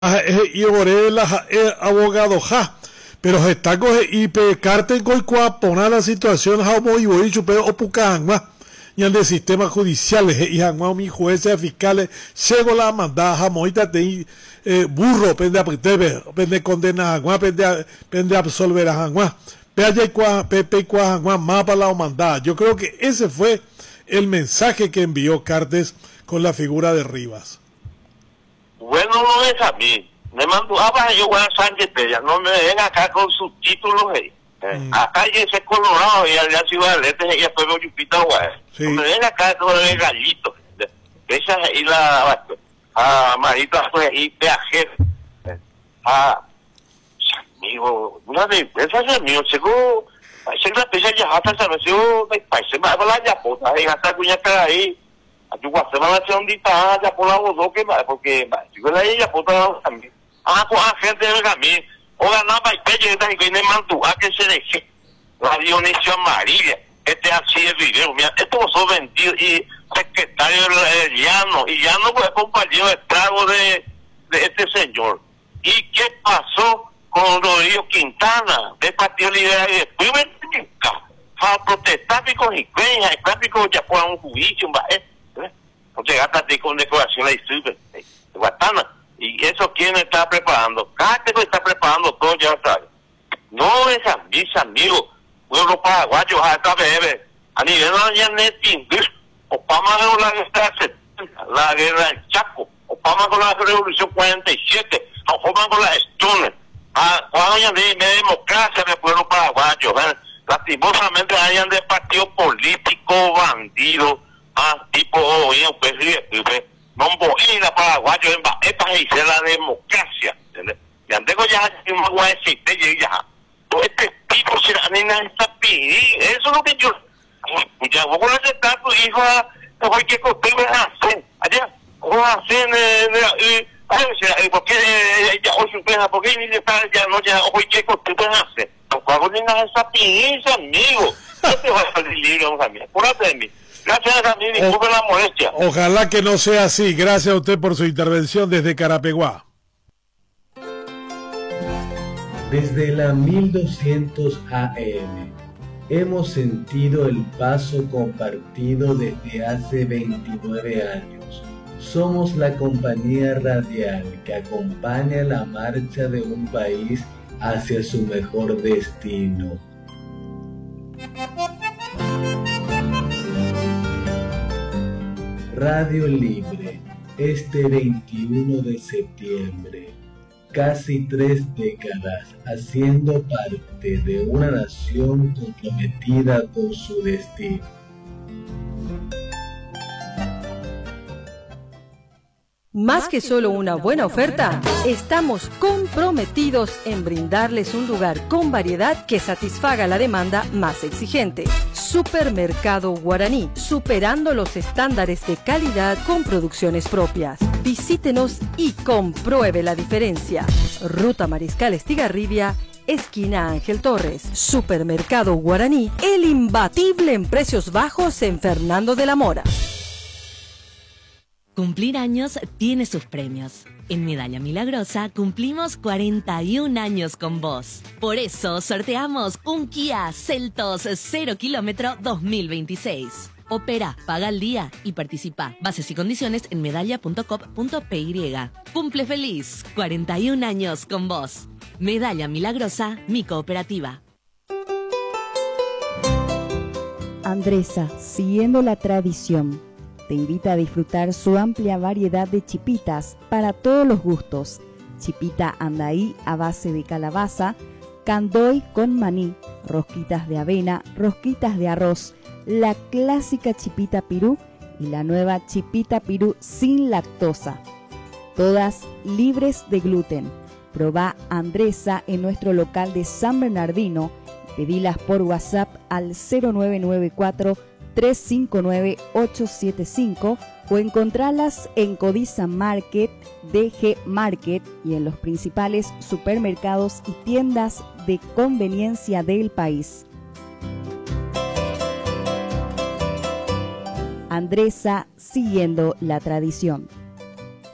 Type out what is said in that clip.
y ore la abogado ja pero está coge y pecarte con cuapona la situación como y voy chupeo opucangma y ande sistemas judiciales y hangma mi jueces fiscales llegó la mandada jamoita de burro pende a pende condena hangma pende absolver a hangma pepe cua hangma mapa la mandada. Yo creo que ese fue el mensaje que envió Cartes con la figura de Rivas. Bueno, no es a mí. Me mandó a yo Juan Sánchez Pérez, no me venga acá con sus títulos ahí. Acá ya ese Colorado y allá Ciudad del Este y después me Yupita Guay. Sí. No me venga acá con el gallito. Esa y la Marita pues y peajero. Amigo, una vez, esa es amigo, seguro, se la pesa ya hasta se me dio, se me va la ya puta, y hasta cuña ahí. Yo se van a hacer un dita ya por la voz que va porque yo la ella puta también con la gente del camino o ganaba y pelle esta y viene mandu a que se deje la Dionisio Amarilla así el video mira esto son vendido y secretario llano y ya no puede compañero de trago de este señor. ¿Y qué pasó con Rodrigo Quintana del Partido Liberal y después a protestar y con Hicueña y práctico ya por un juicio porque gastas con decoración la de Guatana. Y eso quién está preparando. Cáteco está preparando todo ya sabes. No es a mis amigos, pueblo paraguayo, hasta bebé. A nivel de Obama con la guerra del Chaco, Obama con la revolución 47, Obama con la Stoner. Cuando hayan de democracia del pueblo paraguayo, lastimosamente hayan de partido político, bandido. Tipo, no voy a paraguayo en esta es la democracia. Y antes ya no voy a decir, ya. Todo este tipo se la nena está pidiendo. Eso es lo que yo. Ya, vos con ese tanto, hijo, no hay que costumbre hacer. Allá, vos hacen, porque ya hoy supera, porque ni de ya no, ya hoy que costumbre hacer. Los cuadros nena está pidiendo, amigo. ¿Qué te va a salir libre, vamos a mí? Apúrate de mí. Gracias a mí, disculpe la molestia. Ojalá que no sea así. Gracias a usted por su intervención desde Carapeguá. Desde la 1200 AM hemos sentido el paso compartido desde hace 29 años. Somos la compañía radial que acompaña la marcha de un país hacia su mejor destino. Radio Libre, este 21 de septiembre, casi 3 décadas haciendo parte de una nación comprometida con su destino. Más que solo una buena oferta, estamos comprometidos en brindarles un lugar con variedad que satisfaga la demanda más exigente. Supermercado Guaraní, superando los estándares de calidad con producciones propias. Visítenos y compruebe la diferencia. Ruta Mariscal Estigarribia, esquina Ángel Torres. Supermercado Guaraní, el imbatible en precios bajos en Fernando de la Mora. Cumplir años tiene sus premios. En Medalla Milagrosa cumplimos 41 años con vos. Por eso sorteamos un Kia Seltos 0 kilómetro 2026. Opera, paga al día y participa. Bases y condiciones en medalla.com.py. Cumple feliz, 41 años con vos. Medalla Milagrosa, mi cooperativa. Andresa, siguiendo la tradición, te invita a disfrutar su amplia variedad de chipitas para todos los gustos. Chipita andaí a base de calabaza, candoy con maní, rosquitas de avena, rosquitas de arroz, la clásica chipita pirú y la nueva chipita pirú sin lactosa. Todas libres de gluten. Probá Andresa en nuestro local de San Bernardino. Pedilas por WhatsApp al 0994 359-875 o encontralas en Codiza Market, DG Market y en los principales supermercados y tiendas de conveniencia del país. Andresa, siguiendo la tradición.